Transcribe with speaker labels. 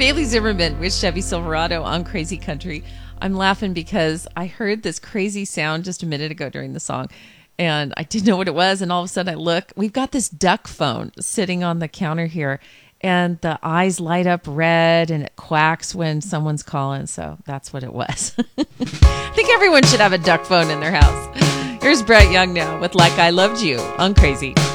Speaker 1: Bailey Zimmerman with Chevy Silverado on Crazy Country. I'm laughing because I heard this crazy sound just a minute ago during the song, and I didn't know what it was, and all of a sudden I look. We've got this duck phone sitting on the counter here, and the eyes light up red, and it quacks when someone's calling, so that's what it was. I think everyone should have a duck phone in their house. Here's Brett Young now with Like I Loved You on Crazy.